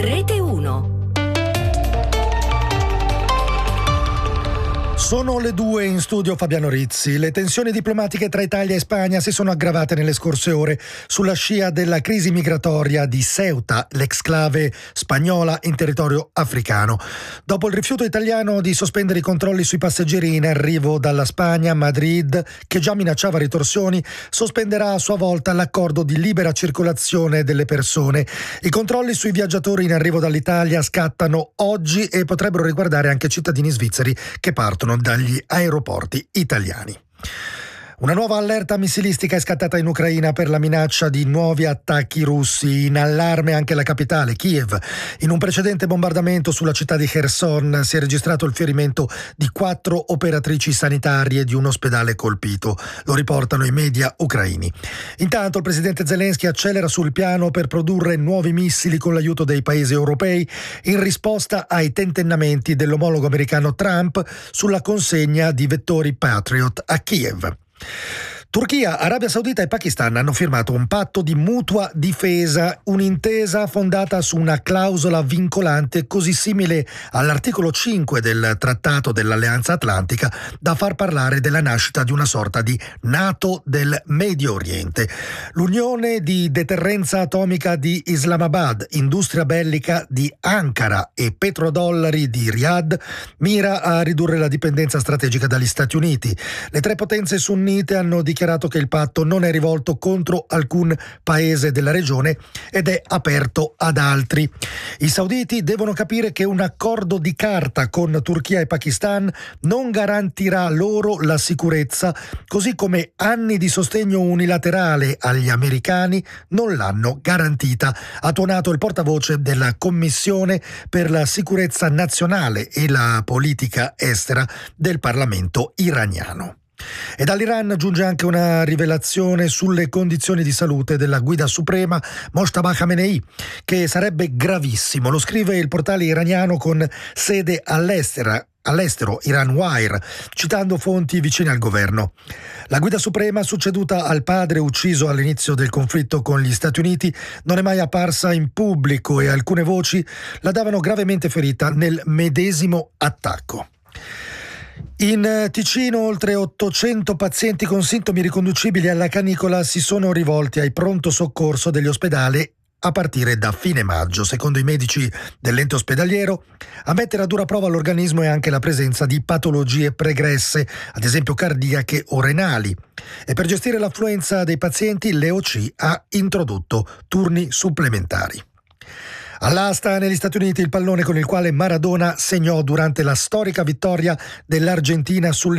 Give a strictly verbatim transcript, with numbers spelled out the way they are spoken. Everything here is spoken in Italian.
Rete uno. Sono le due, in studio Fabiano Rizzi. Le tensioni diplomatiche tra Italia e Spagna si sono aggravate nelle scorse ore sulla scia della crisi migratoria di Ceuta, l'exclave spagnola in territorio africano. Dopo il rifiuto italiano di sospendere i controlli sui passeggeri in arrivo dalla Spagna, Madrid, che già minacciava ritorsioni, sospenderà a sua volta l'accordo di libera circolazione delle persone. I controlli sui viaggiatori in arrivo dall'Italia scattano oggi e potrebbero riguardare anche cittadini svizzeri che partono dagli aeroporti italiani. Una nuova allerta missilistica è scattata in Ucraina per la minaccia di nuovi attacchi russi. In allarme anche la capitale, Kiev. In un precedente bombardamento sulla città di Kherson si è registrato il ferimento di quattro operatrici sanitarie di un ospedale colpito. Lo riportano i media ucraini. Intanto il presidente Zelensky accelera sul piano per produrre nuovi missili con l'aiuto dei paesi europei in risposta ai tentennamenti dell'omologo americano Trump sulla consegna di vettori Patriot a Kiev. Turchia, Arabia Saudita e Pakistan hanno firmato un patto di mutua difesa, un'intesa fondata su una clausola vincolante così simile all'articolo cinque del Trattato dell'Alleanza Atlantica da far parlare della nascita di una sorta di NATO del Medio Oriente. L'Unione di deterrenza atomica di Islamabad, industria bellica di Ankara e petrodollari di Riyadh mira a ridurre la dipendenza strategica dagli Stati Uniti. Le tre potenze sunnite hanno dichiarato che il patto non è rivolto contro alcun paese della regione ed è aperto ad altri. I sauditi devono capire che un accordo di carta con Turchia e Pakistan non garantirà loro la sicurezza, così come anni di sostegno unilaterale agli americani non l'hanno garantita, ha tuonato il portavoce della Commissione per la sicurezza nazionale e la politica estera del Parlamento iraniano. E dall'Iran giunge anche una rivelazione sulle condizioni di salute della guida suprema Mojtaba Khamenei, che sarebbe gravissimo. Lo scrive il portale iraniano con sede all'estero, all'estero Iran Wire, citando fonti vicine al governo. La guida suprema, succeduta al padre ucciso all'inizio del conflitto con gli Stati Uniti, non è mai apparsa in pubblico e alcune voci la davano gravemente ferita nel medesimo attacco. In Ticino oltre ottocento pazienti con sintomi riconducibili alla canicola si sono rivolti ai pronto soccorso degli ospedali a partire da fine maggio. Secondo i medici dell'ente ospedaliero, a mettere a dura prova l'organismo è anche la presenza di patologie pregresse, ad esempio cardiache o renali. E per gestire l'affluenza dei pazienti, l'E O C ha introdotto turni supplementari. All'asta negli Stati Uniti il pallone con il quale Maradona segnò durante la storica vittoria dell'Argentina sull'Inghilterra